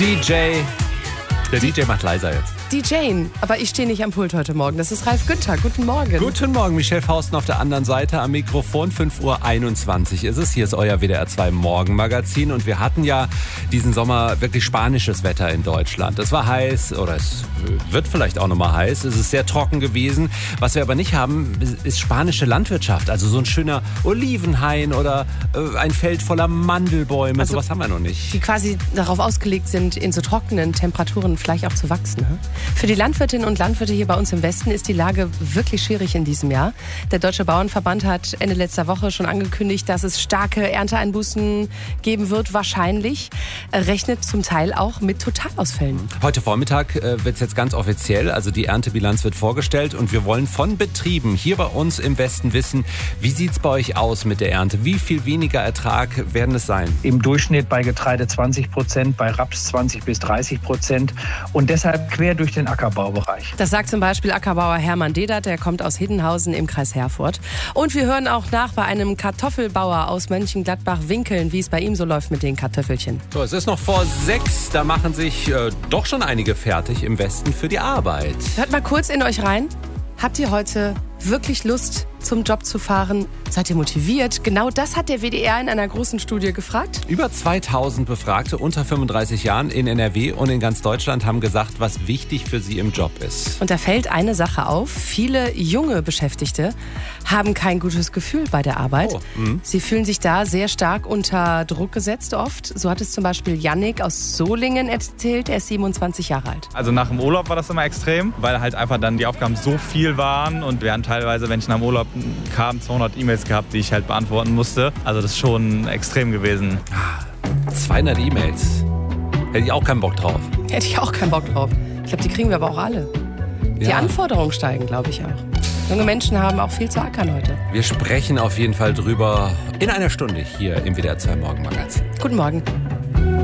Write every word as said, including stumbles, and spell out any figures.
D J. Der D J macht leiser jetzt. Die Jane, aber ich stehe nicht am Pult heute Morgen. Das ist Ralf Günther. Guten Morgen. Guten Morgen, Michelle Fausten auf der anderen Seite am Mikrofon. fünf Uhr einundzwanzig ist es. Hier ist euer W D R zwei Morgenmagazin. Und wir hatten ja diesen Sommer wirklich spanisches Wetter in Deutschland. Es war heiß, oder es wird vielleicht auch nochmal heiß. Es ist sehr trocken gewesen. Was wir aber nicht haben, ist spanische Landwirtschaft. Also so ein schöner Olivenhain oder ein Feld voller Mandelbäume. Also, sowas haben wir noch nicht. Die quasi darauf ausgelegt sind, in so trockenen Temperaturen vielleicht auch zu wachsen. Ne? Für die Landwirtinnen und Landwirte hier bei uns im Westen ist die Lage wirklich schwierig in diesem Jahr. Der Deutsche Bauernverband hat Ende letzter Woche schon angekündigt, dass es starke Ernteeinbußen geben wird, wahrscheinlich. Er rechnet zum Teil auch mit Totalausfällen. Heute Vormittag äh, wird es jetzt ganz offiziell, also die Erntebilanz wird vorgestellt und wir wollen von Betrieben hier bei uns im Westen wissen, wie sieht es bei euch aus mit der Ernte? Wie viel weniger Ertrag werden es sein? Im Durchschnitt bei Getreide zwanzig Prozent, bei Raps zwanzig bis dreißig Prozent und deshalb quer durch den Ackerbaubereich. Das sagt zum Beispiel Ackerbauer Hermann Dedert, der kommt aus Hiddenhausen im Kreis Herford. Und wir hören auch nach bei einem Kartoffelbauer aus Mönchengladbach-Winkeln, wie es bei ihm so läuft mit den Kartoffelchen. So, es ist noch vor sechs, da machen sich äh, doch schon einige fertig im Westen für die Arbeit. Hört mal kurz in euch rein. Habt ihr heute wirklich Lust, zum Job zu fahren? Seid ihr motiviert? Genau das hat der W D R in einer großen Studie gefragt. Über zweitausend Befragte unter fünfunddreißig Jahren in N R W und in ganz Deutschland haben gesagt, was wichtig für sie im Job ist. Und da fällt eine Sache auf. Viele junge Beschäftigte haben kein gutes Gefühl bei der Arbeit. Oh, mhm. Sie fühlen sich da sehr stark unter Druck gesetzt oft. So hat es zum Beispiel Yannick aus Solingen erzählt. Er ist siebenundzwanzig Jahre alt. Also nach dem Urlaub war das immer extrem, weil halt einfach dann die Aufgaben so viel waren und wir haben teilweise, wenn ich nach dem Urlaub kam, zweihundert E-Mails gehabt, die ich halt beantworten musste. Also das ist schon extrem gewesen. zweihundert E-Mails. Hätte ich auch keinen Bock drauf. Hätte ich auch keinen Bock drauf. Ich glaube, die kriegen wir aber auch alle. Die Ja. Anforderungen steigen, glaube ich auch. Junge Menschen haben auch viel zu ackern heute. Wir sprechen auf jeden Fall drüber in einer Stunde hier im W D R zwei Morgenmagazin. Guten Morgen.